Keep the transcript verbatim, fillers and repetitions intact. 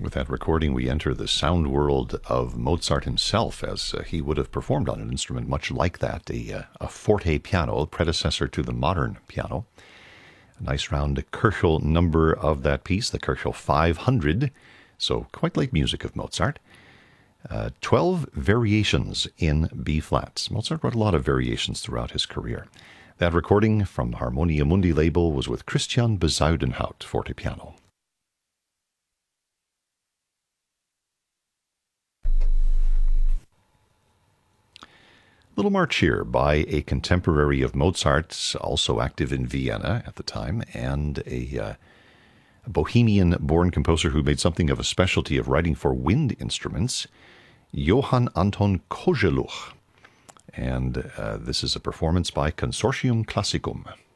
With that recording, we enter the sound world of Mozart himself, as uh, he would have performed on an instrument much like that, a, uh, a forte piano, predecessor to the modern piano. A nice round Köchel number of that piece, the Köchel five hundred, so quite like music of Mozart. Uh, twelve variations in B-flats. Mozart wrote a lot of variations throughout his career. That recording from Harmonia Mundi label was with Christian Bezuidenhout, forte piano. Little march here by a contemporary of Mozart's, also active in Vienna at the time, and a, uh, a Bohemian-born composer who made something of a specialty of writing for wind instruments, Johann Anton Kozeluch. And uh, this is a performance by Consortium Classicum.